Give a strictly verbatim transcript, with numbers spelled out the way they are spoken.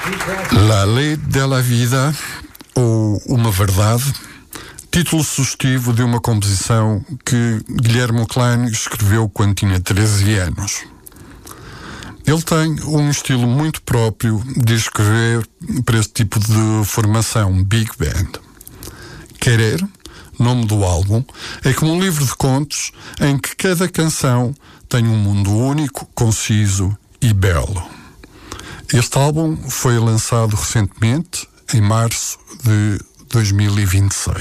La Lei della Vida, ou Uma Verdade, título sugestivo de uma composição que Guillermo Klein escreveu quando tinha treze anos. Ele tem um estilo muito próprio de escrever para esse tipo de formação, Big Band. Querer, nome do álbum, é como um livro de contos em que cada canção tem um mundo único, conciso e belo. Este álbum foi lançado recentemente, em março de dois mil e vinte e seis.